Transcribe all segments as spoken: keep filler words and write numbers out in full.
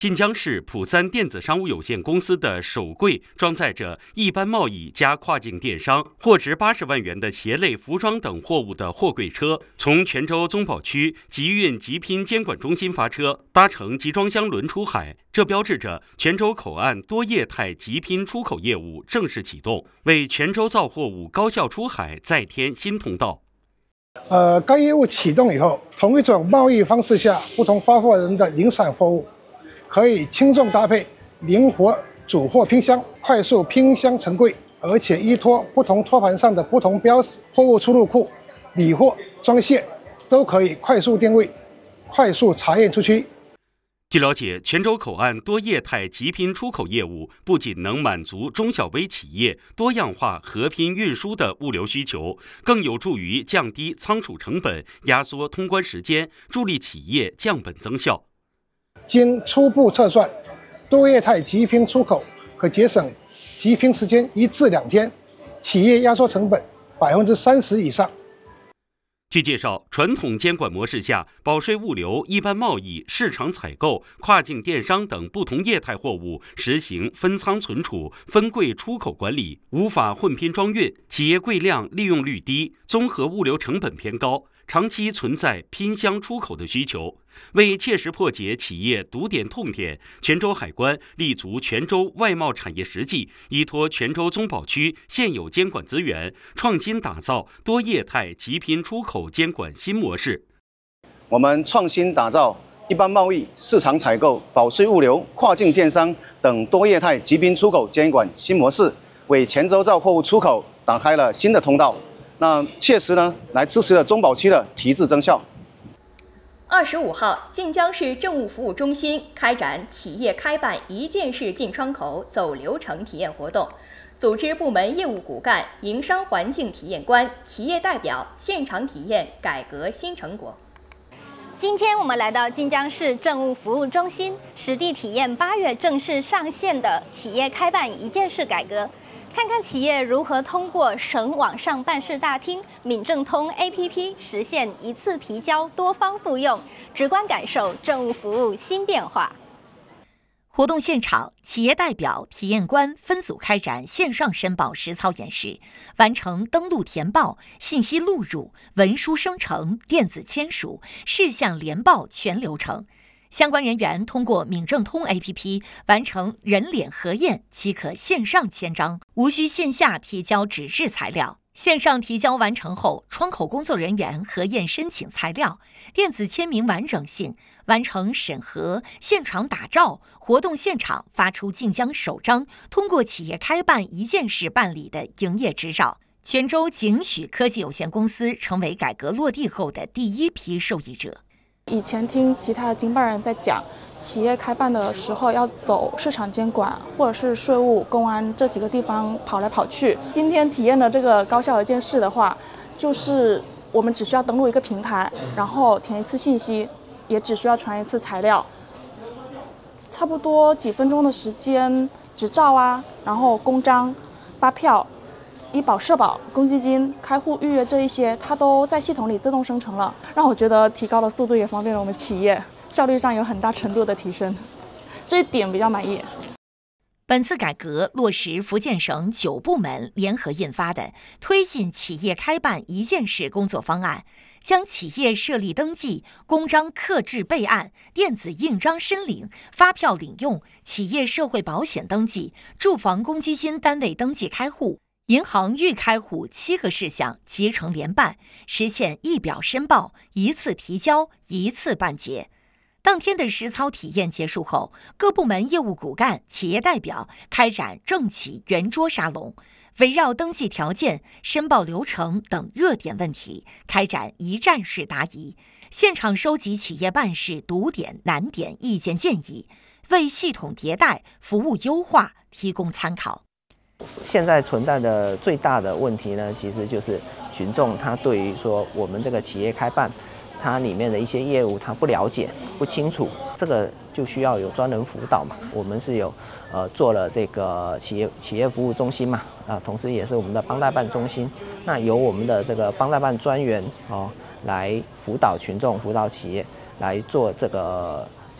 晋江市普三电子商务有限公司的首柜装载着一般贸易加跨境电商货值八十万元的鞋类、服装等货物的货柜车，从泉州宗保区集运集拼监管中心发车，搭乘集装箱轮出海。这标志着泉州口岸多业态集拼出口业务正式启动，为泉州造货物高效出海再添新通道。 呃，该业务启动以后，同一种贸易方式下，不同发货人的零散货物可以轻重搭配，灵活主货拼箱，快速拼箱成柜，而且依托不同托盘上的不同标识，货物出入库、理货、装卸都可以快速定位，快速查验出区。 据了解，泉州口岸多业态集拼出口业务不仅能满足中小微企业多样化合拼运输的物流需求，更有助于降低仓储成本、压缩通关时间，助力企业降本增效。 经初步测算，多业态集拼出口可节省集拼时间一至两天，企业压缩成本百分之三十以上。 据介绍，传统监管模式下，保税物流、一般贸易、市场采购、跨境电商等不同业态货物实行分仓存储、分柜出口管理，无法混拼装运，企业柜量利用率低，综合物流成本偏高，长期存在拼箱出口的需求。为切实破解企业堵点痛点，泉州海关立足泉州外贸产业实际，依托泉州宗保区现有监管资源，创新打造多业态集拼出口监管新模式。 我们创新打造一般贸易、市场采购、保税物流、跨境电商等多业态集拼出口监管新模式，为泉州造货物出口打开了新的通道。那切实呢，来支持了宗保区的提质增效。 二十五号，晋江市政务服务中心开展企业开办一件事进窗口走流程体验活动，组织部门业务骨干、营商环境体验官、企业代表现场体验改革新成果。 今天我们来到晋江市政务服务中心，实地体验八月正式上线的企业开办一件事改革。看看企业如何通过省网上办事大厅、闽政通 A P P 实现一次提交、多方复用，直观感受政务服务新变化。 活动现场，企业代表、体验官分组开展线上申报实操演示，完成登录填报、信息录入、文书生成、电子签署、事项联报全流程。相关人员通过闽政通 A P P 完成人脸核验即可线上签章，无需线下提交纸质材料。线上提交完成后，窗口工作人员核验申请材料，电子签名完整性，完成审核，现场打照，活动现场发出晋江首张通过企业开办一件事办理的营业执照。泉州景许科技有限公司成为改革落地后的第一批受益者。 以前听其他的经办人在讲，企业开办的时候要走市场监管或者是税务、公安这几个地方跑来跑去。今天体验的这个高效一件事的话，就是我们只需要登录一个平台，然后填一次信息，也只需要传一次材料，差不多几分钟的时间，执照啊，然后公章、发票、医保、社保、公积金、开户预约这一些，它都在系统里自动生成了，让我觉得提高了速度，也方便了我们企业，效率上有很大程度的提升，这一点比较满意。 本次改革落实福建省九部门联合印发的《推进企业开办一件事工作方案》，将企业设立登记、公章刻制备案、电子印章申领、发票领用、企业社会保险登记、住房公积金单位登记开户、银行预开户七个事项集成联办，实现一表申报、一次提交、一次办结。当天的实操体验结束后，各部门业务骨干、企业代表开展政企圆桌沙龙，围绕登记条件、申报流程等热点问题开展一站式答疑，现场收集企业办事堵点、难点意见建议，为系统迭代、服务优化提供参考。 现在存在的最大的问题呢，其实就是群众他对于说我们这个企业开办，它里面的一些业务他不了解、不清楚，这个就需要有专人辅导嘛。我们是有呃做了这个企业企业服务中心嘛，啊，同时也是我们的帮代办中心。那由我们的这个帮代办专员哦来辅导群众、辅导企业来做这个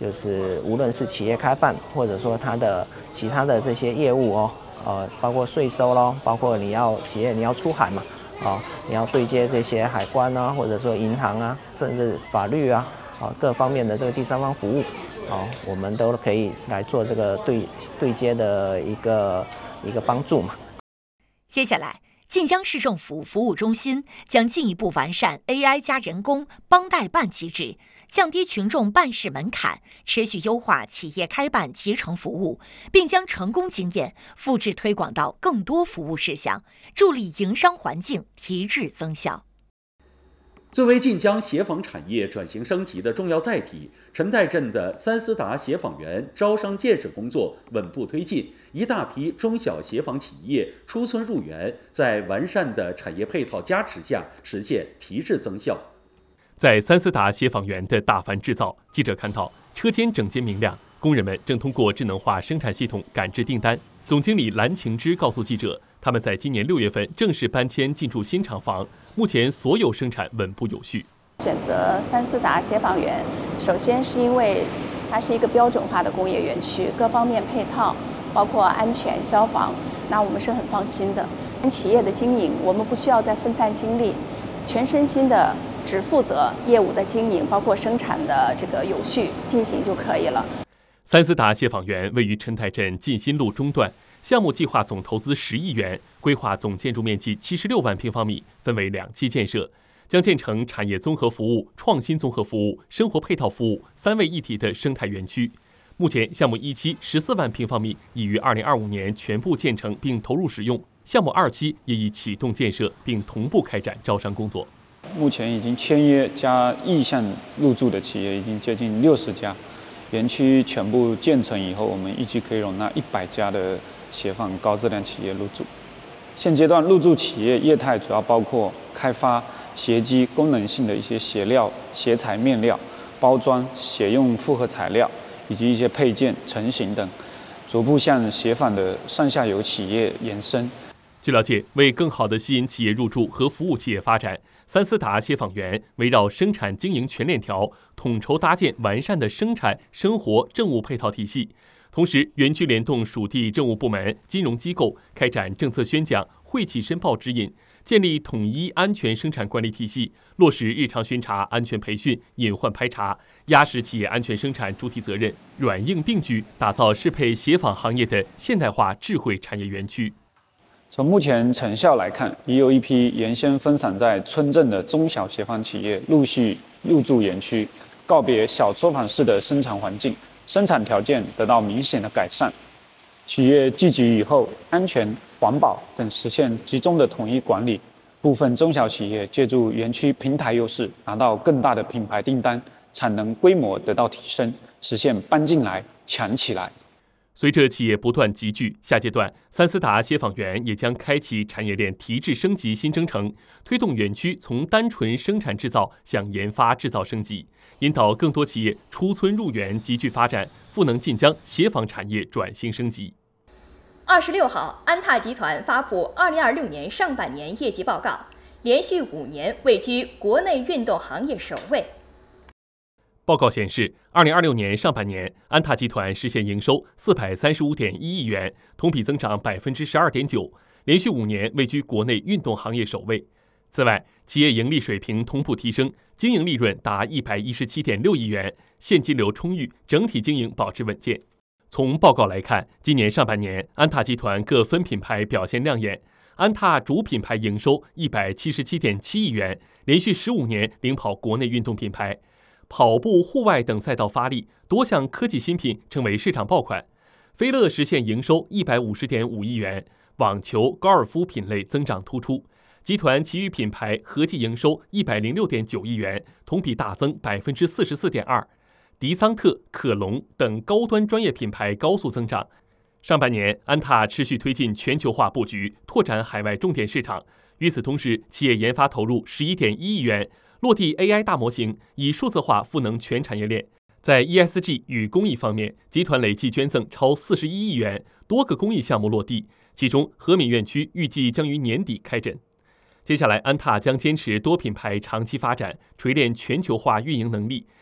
就是无论是企业开办，或者说它的其他的这些业务哦，呃，包括税收咯，包括你要企业你要出海嘛，啊、哦，你要对接这些海关啊，或者说银行啊，甚至法律啊，啊、哦，各方面的这个第三方服务，啊、哦，我们都可以来做这个对对接的一个一个帮助嘛。 接下来，晋江市政府服务中心将进一步完善 A I 加人工帮代办机制，降低群众办事门槛，持续优化企业开办集成服务，并将成功经验复制推广到更多服务事项，助力营商环境提质增效。 作为晋江协纺产业转型升级的重要载体，陈岱镇的三思达协纺园招商建设工作稳步推进，一大批中小协纺企业出村入园，在完善的产业配套加持下，实现提质增效。 在三思达协纺园的大范制造，记者看到车间整洁明亮，工人们正通过智能化生产系统赶制订单。总经理蓝晴之告诉记者，他们在今年六月份正式搬迁进驻新厂房，目前所有生产稳步有序。 选择三思达协纺园，首先是因为它是一个标准化的工业园区，各方面配套，包括安全、消防，那我们是很放心的。企业的经营，我们不需要再分散精力，全身心的只负责业务的经营，包括生产的这个有序进行就可以了。 三思达协纺园位于陈岱镇晋新路中段，项目计划总投资十亿元，规划总建筑面积七十六万平方米，分为两期建设，将建成产业综合服务、创新综合服务、生活配套服务三位一体的生态园区。目前，项目一期十四万平方米已于二零二五年全部建成并投入使用，项目二期也已启动建设并同步开展招商工作。 目前已经签约加意向入驻的企业已经接近六十家。园区全部建成以后，我们预计可以容纳一百家的协纺高质量企业入驻。现阶段入驻企业业态主要包括开发鞋机功能性的一些鞋料、鞋材面料、包装、鞋用复合材料，以及一些配件、成型等，逐步向协纺的上下游企业延伸。 据了解，为更好地吸引企业入驻和服务企业发展，三思达协纺园围绕生产经营全链条，统筹搭建完善的生产、生活、政务配套体系。同时，园区联动属地政务部门、金融机构，开展政策宣讲、会企申报指引，建立统一安全生产管理体系，落实日常巡查、安全培训、隐患排查，压实企业安全生产主体责任，软硬并举，打造适配协纺行业的现代化智慧产业园区。 从目前成效来看，已有一批原先分散在村镇的中小协纺企业陆续入驻园区，告别小作坊式的生产环境，生产条件得到明显的改善。企业聚集以后，安全、环保等实现集中的统一管理。部分中小企业借助园区平台优势，拿到更大的品牌订单，产能规模得到提升，实现搬进来、强起来。 随着企业不断集聚，下阶段三思达协纺园也将开启产业链提质升级新征程，推动园区从单纯生产制造向研发制造升级，引导更多企业出村入园集聚发展，赋能晋江协纺产业转型升级。 二十六号，安踏集团发布二零二六年上半年业绩报告，连续五年位居国内运动行业首位。 报告显示，二零二六年上半年，安踏集团实现营收四百三十五点一亿元，同比增长百分之十二点九，连续五年位居国内运动行业首位。此外，企业盈利水平同步提升，经营利润达一百一十七点六亿元，现金流充裕，整体经营保持稳健。从报告来看，今年上半年，安踏集团各分品牌表现亮眼。安踏主品牌营收一百七十七点七亿元，连续十五年领跑国内运动品牌。跑步、户外等赛道发力，多项科技新品成为市场爆款。飞乐实现营收一百五十点五亿元，网球、高尔夫品类增长突出。集团其余品牌合计营收一百零六点九亿元，同比大增百分之四十四点二。迪桑特、可隆等高端专业品牌高速增长。上半年，安踏持续推进全球化布局，拓展海外重点市场。与此同时，企业研发投入十一点一亿元。落地 A I 大模型，以数字化赋能全产业链。在 E S G 与公益方面，集团累计捐赠超四十一亿元，多个公益项目落地。其中，和敏院区预计将于年底开诊。接下来，安踏将坚持多品牌长期发展，锤炼全球化运营能力，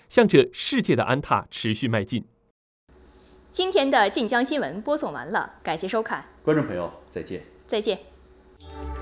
向着世界的安踏持续迈进。 今天的晋江新闻播送完了，感谢收看， 观众朋友再见， 再见。